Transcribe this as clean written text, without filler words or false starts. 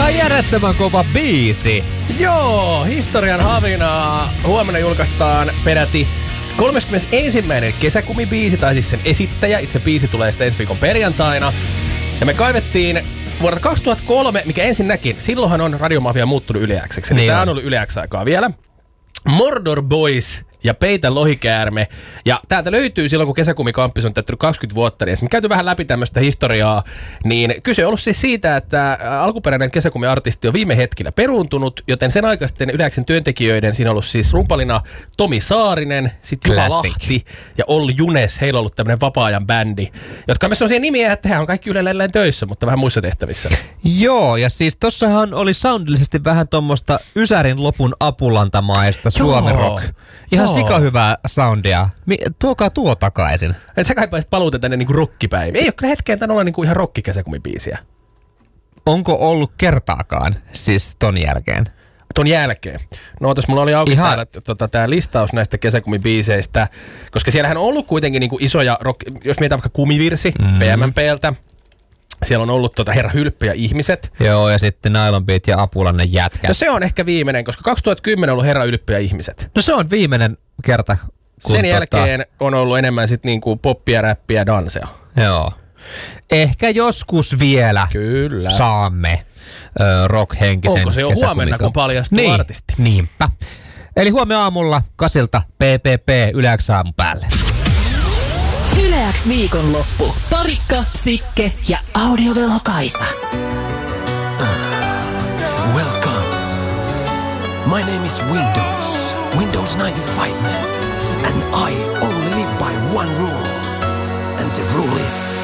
Ihan järjettömän kova biisi. Joo, historian havinaa. Huomenna julkaistaan peräti 31. kesäkumibiisi, tai siis sen esittäjä. Itse biisi tulee sitten ensi viikon perjantaina. Ja me kaivettiin vuodelta 2003, mikä ensinnäkin, silloinhan on Radiomafia muuttunut Yle X:ksi. Niin tää on ollut Yle X-aikaa vielä. Mordor Boys ja Peitä lohikäärme. Ja täältä löytyy silloin, kun Kesäkumikampis on täyttänyt 20 vuotta, niin me käyty vähän läpi tämmöistä historiaa. Niin kyse on ollut siis siitä, että alkuperäinen Kesäkumi-artisti on viime hetkellä peruuntunut, joten sen aikaisten Yle X:n työntekijöiden siinä on ollut siis rumpalina Tomi Saarinen, sitten Juha Lahti ja Olli Junes. Heillä on ollut tämmöinen vapaa-ajan bändi, jotka on myös sellaisia nimiä, että he on kaikki Ylellä töissä, mutta vähän muissa tehtävissä. Joo, ja siis tossahan oli soundillisesti vähän tommoista Ysärin lopun apulantamaista Suomen rock. Ihan sika hyvää soundia. Tuokaa tuo takaisin. Et sä kaipaisit paluuta tänne niinku rockipäiviin. Ei ole kyllä hetkeen tän olla niinku ihan rockikesäkumibiisiä. Onko ollut kertaakaan siis ton jälkeen? Ton jälkeen. No mulla oli auki täällä tää listaus näistä kesäkumibiiseistä, koska siellähän on ollut kuitenkin niinku isoja rock, jos mietitään vaikka Kumivirsi PMMPltä. Siellä on ollut Herra Hylppy ja Ihmiset. Joo, ja sitten Nylon Beat ja Apulainen jätkä. No se on ehkä viimeinen, koska 2010 on ollut Herra Hylppy ja Ihmiset. No se on viimeinen kerta. Sen jälkeen on ollut enemmän sit niinku poppia, räppiä ja dansea. Joo. Ehkä joskus vielä saamme rock-henkisen. Onko se jo huomenna, kun paljastuu artisti? Niinpä. Eli huomenna aamulla 8:00 PPP Yle X aamu päälle. Yle X viikonloppu. Parikka, Sikke ja Audiovelo Kaisa. Welcome. My name is Windows. Windows 95 man. And I only live by one rule. And the rule is...